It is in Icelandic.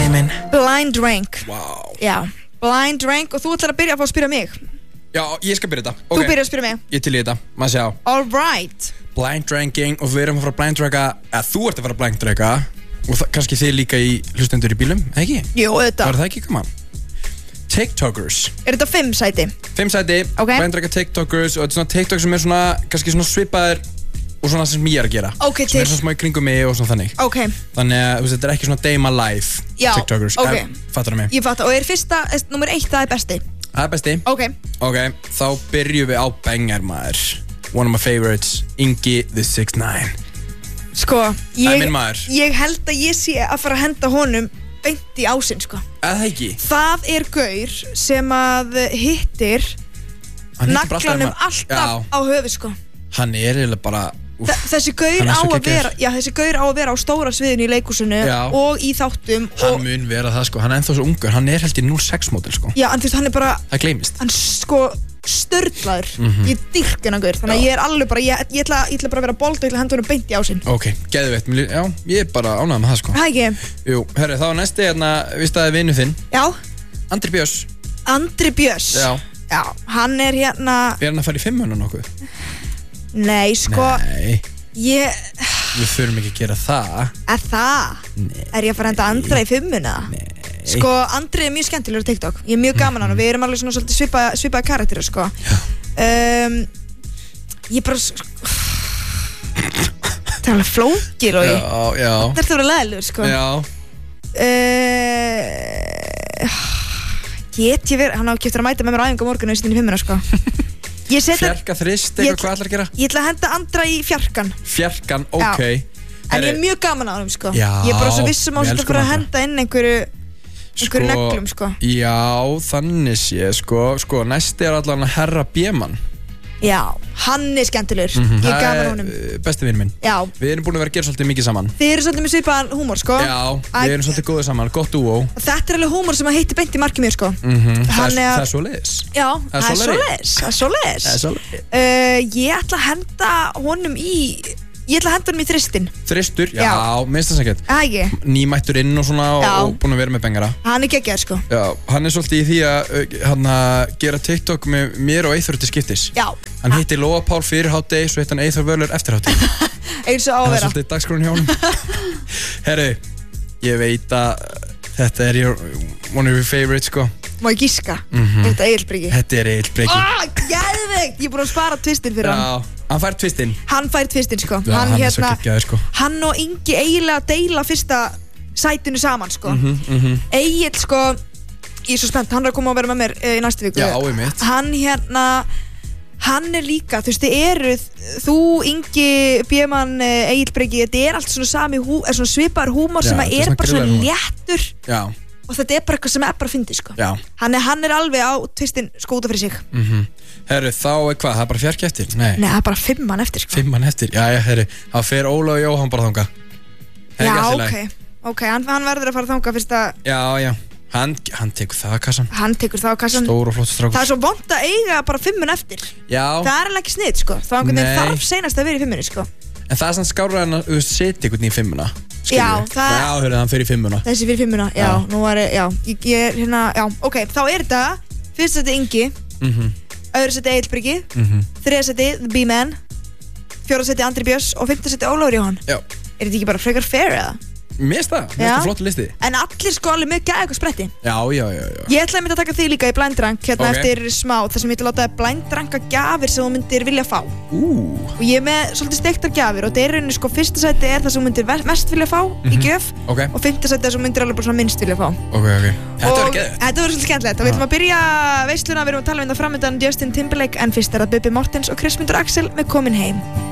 minn? Blind Rank. Wow. Já, Blind Rank og þú ætlar að byrja að fá að spyrja mig. Já, ég skal byrja þetta. Þú byrjar að spyrja mig. Ég til í þetta, maður sjá. All right. Blind ranking og við erum að fara að blind ranka, eða þú ert að fara að blind ranka og kannski þið líka í hlustendur í bílum, ekki? Jú, auðvitað. Var það ekki gaman? TikTokers. Er þetta 5 sæti? 5 sæti, blind ranka TikTokers og þetta er svona TikTok sem er svona, kannski svona svipaðir og svona sem ég er að gera. Ok, sem er svona smá í kringum mig og svona þannig. Ok. Þannig að þetta er ekki svona day my life TikTokers. Já, ok. Fattar það mig? Ég fatta, og er fyrsta, nummer 1 það er besti? Það er besti. Ok. Ok, þá byrjum við á banger maður. One of my favorites, Ingi the 6ix9ine. Sko, Það er minn maður. ég held að ég sé að fara að henda honum beint í ásinn, sko. Það ekki? Það er gaur sem að hittir naglanum alltaf á höfuð, sko. Hann er eiginlega bara... Þessi gaur á að vera, já, þessi gaur á að vera á stóra sviðinu í leikhúsinu og í þáttum. Hann mun vera það, sko. Hann er ennþá svo ungur. Hann er held í 06 módel, sko. Já, en þú veist, hann er bara... Það gleymist. Hann, sko, störðlaður. Ég dyrk hennan gaur. Þannig að ég er alveg bara, ég ætla bara að vera bold og ég ætla að henda honum beint í ásinn. Ok, geðveitt. Já, ég er bara ánægður með það, sko. Það ekki? Jú, herri, þá næsti hérna, víst að það er vinur þinn. Já. Andri Björns. Andri Björns? Já, hann er hérna... Er hann að fara í 5 nokkuð? Nei, sko... Nei. Við þurfum ekki að gera það. Er það? Nei. Er ég að fara að henda Andra í 5-una? Nei. Sko, Andri er mjög skemmtilegur á TikTok. Ég er mjög gaman á hann og við erum alveg svona svolítið svipaða karakterir, sko. Ég bara... Það er alveg flókir og Já. Það er það verið leðilegur, sko. Já. Get ég verið... Hann á ekki eftir að mæta með mér á æfingu á morgun og ég setja inn í 5-una, sko. Fjarka þrist, eitthvað hvað ætlar að gera? Ég ætla að henda Andra í fjarkan. Fjarkan, ok. En ég er mjög gaman á hann, sko. Já, ég er bara svo vissum á að fyrir að henda inn einhverju neglum, sko. Já, þannig sé, sko, næsti er allan að Herra B-mann. Já, hann er skemmtilegur. Ég er gaman á honum. Besti vinur minn. Já. Við erum búin að vera að gera svolítið mikið saman. Þið eru svolítið með svipaðan húmor, sko. Já, við erum svolítið góðið saman, gott dúó. Þetta er alveg húmor sem að hitti beint í markið mér, sko. Það er svoleiðis. Já, það er svoleiðis. Ég ætla að henda honum í... Ég ætla að henda honum í þristinn. Þristur? Já, minnst það sækert. Ekki. Nýmættur inn og svona og búin að vera með bengara. Hann er geggjaður, sko. Já, hann er svolítið í því að gera TikTok með mér og Eyþór til skiptis. Já. Hann hitti Lóa Pál fyrir hádegi, svo hitti hann Eyþór Völur eftir hádegi. Eins og á að vera. Það er svolítið dagskráin hjá honum. Herru, ég veit að þetta er one of your favorites, sko. Má ég giska? Er þetta Egilsbreki? Þetta er Egilsbreki. Geðveikt! Ég er búin að spara twistinn fyrir hann. Já, hann fær twistinn. Hann fær twistinn, sko. Já, hann er svo geggjaður, sko. Hann og Ingi eiginlega deila fyrsta sætinu saman, sko. Egil, sko, ég er svo spennt, hann er að koma að vera með mér í næstu viku. Já, einmitt. Hann er líka, þú veist, þið eruð, þú, Ingi, B-mann, Egilsbreki, þetta er allt svona svona svipaður húmor sem að er bara svona léttur. Já. Og þetta er bara eitthvað sem er bara að fyndi, sko. Já. Hann er alveg á tvistinn, sko, út af fyrir sig. Herru, þá er hvað? Það er bara fjarki eftir? Nei, það er bara 5 mann eftir, sko. 5 mann eftir? Já, herru, þá fer Óla og Jóhann bara þangað. Já, ok, hann verður að fara þangað fyrst að... Já, hann tekur það á kassan. Hann tekur það á kassan. Stór og flott strákur. Það er svo vont að eiga bara 5 mann eftir. Já. Það er alveg ekki sniðt, sko. Það þarf seinast að vera í 5 manni, sko. En það er svona skárra en að setja einhvern í 5-una. Já, það... Já, hörðu, hann fyrir 5-una. Þessi fyrir 5-una, já. Nú var ég er hérna, já. Ok, þá er þetta fyrst seti Ingi, öðru seti Egilsbreki, þriðja seti The B-Man, fjórða seti Andri Björns og 5. seti Ólafur Jóhann. Já. Er þetta ekki bara frekar fair, eða? Mér finnst það, mér finnst það flott listi. En allir sko alveg mjög gæða eitthvað spretti. Já. Ég ætlaði að taka þig líka í blind rank hérna eftir smá, þar sem ég ætla að láta þig blind ranka gjafir sem þú myndir vilja fá. Og ég er með svolítið steiktar gjafir og það er rauninni sko fyrsta sæti er það sem þú myndir mest vilja fá í gjöf og 5. sæti er það sem þú myndir alveg bara svona minnst vilja fá. Þetta verður geðveikt. Þetta verður svolítið skemmtilegt og við ætlum að byrja veisluna, við erum að tala um það framöndan Justin Timberlake en fyrst er það Bubbi Mortens og Kristmundur Axel með Komin heim.